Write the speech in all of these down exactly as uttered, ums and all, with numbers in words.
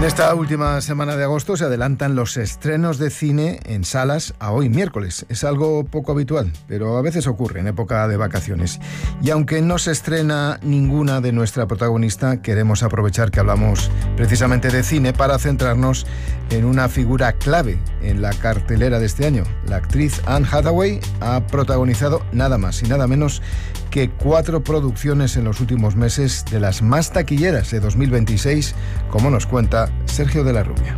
En esta última semana de agosto se adelantan los estrenos de cine en salas a hoy miércoles. Es algo poco habitual, pero a veces ocurre en época de vacaciones. Y aunque no se estrena ninguna de nuestra protagonista, queremos aprovechar que hablamos precisamente de cine para centrarnos en una figura clave en la cartelera de este año. La actriz Anne Hathaway ha protagonizado nada más y nada menos que cuatro producciones en los últimos meses, de las más taquilleras de dos mil veintiséis, como nos cuenta Sergio de la Rubia.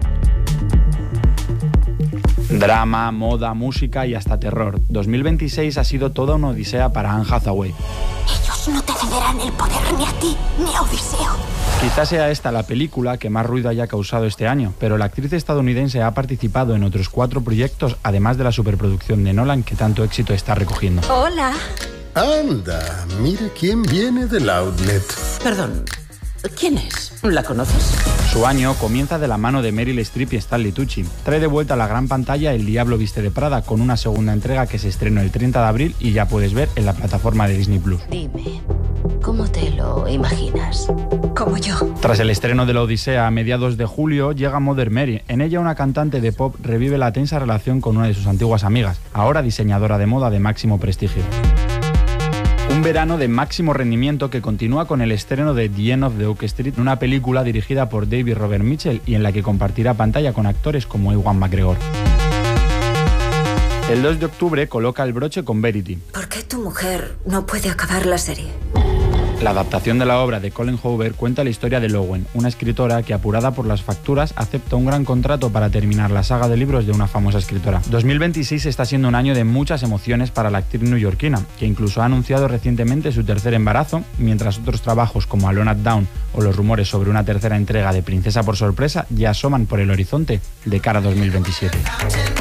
Drama, moda, música y hasta terror. dos mil veintiséis ha sido toda una odisea para Anne Hathaway. Ellos no te cederán el poder ni a ti ni a Odiseo. Quizás sea esta la película que más ruido haya causado este año, pero la actriz estadounidense ha participado en otros cuatro proyectos, además de la superproducción de Nolan que tanto éxito está recogiendo. Hola. Anda, mira quién viene del outlet. Perdón, ¿quién es? ¿La conoces? Su año comienza de la mano de Meryl Streep y Stanley Tucci. Trae de vuelta a la gran pantalla El Diablo Viste de Prada, con una segunda entrega que se estrenó el treinta de abril y ya puedes ver en la plataforma de Disney Plus. Dime, ¿cómo te lo imaginas? Como yo. Tras el estreno de La Odisea a mediados de julio, llega Mother Mary. En ella una cantante de pop revive la tensa relación con una de sus antiguas amigas, ahora diseñadora de moda de máximo prestigio. Un verano de máximo rendimiento que continúa con el estreno de The End of the Oak Street, una película dirigida por David Robert Mitchell y en la que compartirá pantalla con actores como Ewan McGregor. El dos de octubre coloca el broche con Verity. ¿Por qué tu mujer no puede acabar la serie? La adaptación de la obra de Colin Hoover cuenta la historia de Lowen, una escritora que, apurada por las facturas, acepta un gran contrato para terminar la saga de libros de una famosa escritora. dos mil veintiséis está siendo un año de muchas emociones para la actriz neoyorquina, que incluso ha anunciado recientemente su tercer embarazo, mientras otros trabajos como Alone at Dawn o los rumores sobre una tercera entrega de Princesa por sorpresa ya asoman por el horizonte de cara a dos mil veintisiete.